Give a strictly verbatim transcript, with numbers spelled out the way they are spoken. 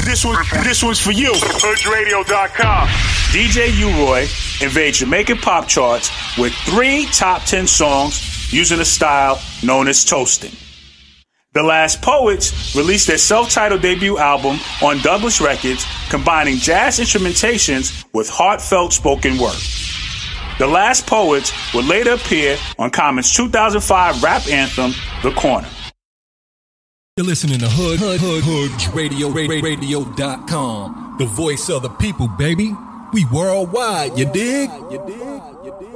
This one, this one's for you. Hood Radio dot com. D J U-Roy invades Jamaican pop charts with three top ten songs using a style known as toasting. The Last Poets released their self-titled debut album on Douglas Records, combining jazz instrumentations with heartfelt spoken word. The Last Poets would later appear on Common's two thousand five rap anthem, The Corner. You're listening to Hood, Hood, Hood, Hood Radio, Radio dot com. The voice of the people, baby. We worldwide, you dig? You dig? You dig?